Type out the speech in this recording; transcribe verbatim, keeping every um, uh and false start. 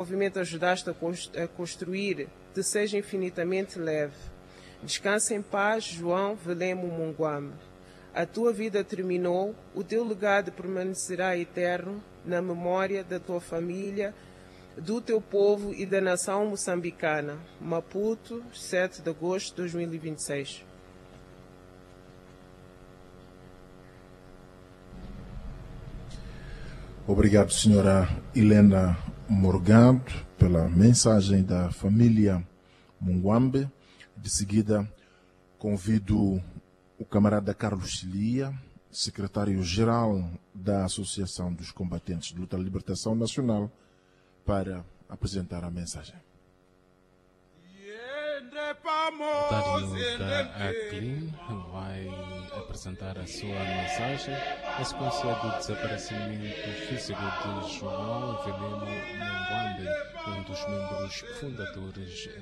movimento ajudaste a construir te seja infinitamente leve. Descansa em paz, João Velemo Munguame. A tua vida terminou, o teu legado permanecerá eterno na memória da tua família, do teu povo e da nação moçambicana. Maputo, sete de agosto de dois mil e vinte e seis. Obrigado, senhora Helena Morgado, pela mensagem da família Munguambe. De seguida, convido o camarada Carlos Cilia, secretário-geral da Associação dos Combatentes de Luta da Libertação Nacional, para apresentar a mensagem. Dário da Aclin vai apresentar a sua mensagem na sequência do desaparecimento físico de João Velemo Munguambe, um dos membros fundadores